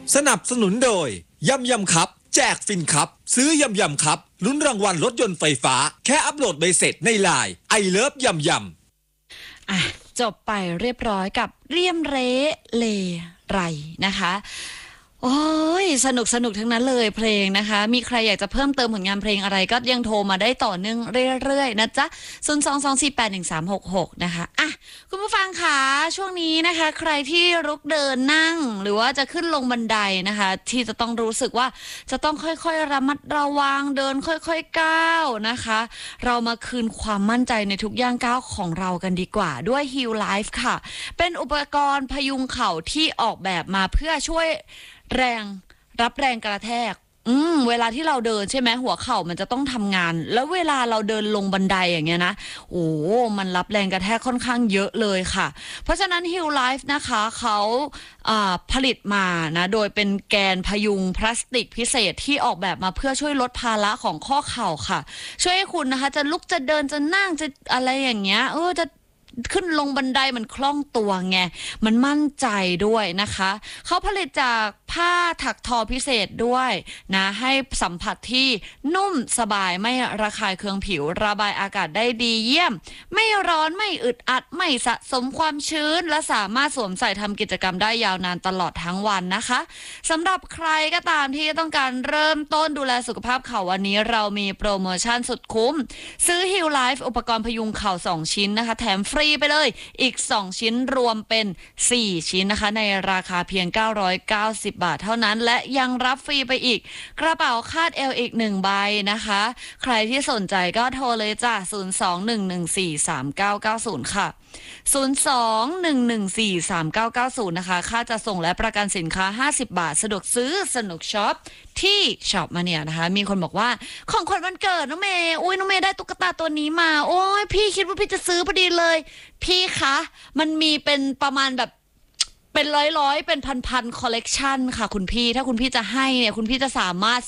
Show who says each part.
Speaker 1: สนับสนุนโดยยำยำครับแจกฟินครับซื้อยำยำครับลุ้นรางวัลรถยนต์ไฟฟ้าแค่อัปโหลดใบเสร็จในไลน์ไอเลิฟยำย
Speaker 2: ำจบไปเรียบร้อยกับเรียมเรเลไรนะคะโอ้ยสนุกทั้งนั้นเลยเพลงนะคะมีใครอยากจะเพิ่มเติมผลงานเพลงอะไรก็ยังโทรมาได้ต่อเนื่องเรื่อยๆนะจ๊ะ022481366นะคะคุณผู้ฟังคะช่วงนี้นะคะใครที่ลุกเดินนั่งหรือว่าจะขึ้นลงบันไดนะคะที่จะต้องรู้สึกว่าจะต้องค่อยๆระมัดระวังเดินค่อยๆก้าวนะคะเรามาคืนความมั่นใจในทุกย่างก้าวของเรากันดีกว่าด้วย Heal Life ค่ะเป็นอุปกรณ์พยุงเข่าที่ออกแบบมาเพื่อช่วยรับแรงกระแทกเวลาที่เราเดินใช่ไหมหัวเข่ามันจะต้องทำงานแล้วเวลาเราเดินลงบันไดอย่างเงี้ยนะมันรับแรงกระแทกค่อนข้างเยอะเลยค่ะเพราะฉะนั้น Heal Life นะคะเขาผลิตมานะโดยเป็นแกนพยุงพลาสติกพิเศษที่ออกแบบมาเพื่อช่วยลดภาระของข้อเข่าค่ะช่วยให้คุณนะคะจะลุกจะเดินจะนั่งจะอะไรอย่างเงี้ยจะขึ้นลงบันไดมันคล่องตัวไงมันมั่นใจด้วยนะคะเขาผลิตจากผ้าถักทอพิเศษด้วยนะให้สัมผัสที่นุ่มสบายไม่ระคายเคืองผิวระบายอากาศได้ดีเยี่ยมไม่ร้อนไม่อึดอัดไม่สะสมความชื้นและสามารถสวมใส่ทำกิจกรรมได้ยาวนานตลอดทั้งวันนะคะสำหรับใครก็ตามที่ต้องการเริ่มต้นดูแลสุขภาพเข่าวันนี้เรามีโปรโมชั่นสุดคุ้มซื้อ Heal Life อุปกรณ์พยุงเข่า2ชิ้นนะคะแถมฟรีไปเลยอีก2ชิ้นรวมเป็น4ชิ้นนะคะในราคาเพียง990 บาทเท่านั้นและยังรับฟรีไปอีกกระเป๋าคาดเอวอีก1ใบนะคะใครที่สนใจก็โทรเลยจ้ะ021143990ค่ะ021143990นะคะค่าจะส่งและประกันสินค้า50 บาทสะดวกซื้อสนุกช็อปที่ช็อปมาเนี่ยนะคะมีคนบอกว่าของขวัญวันเกิดน้องเมย์น้องเมย์ได้ตุ๊กตาตัวนี้มาโอ้ยพี่คิดว่าพี่จะซื้อพอดีเลยพี่คะมันมีเป็นประมาณแบบเป็นร้อยเป็นพันคอลเลกชันค่ะคุณพี่ถ้าคุณพี่จะให้เนี่ยคุณพี่จะสามารถ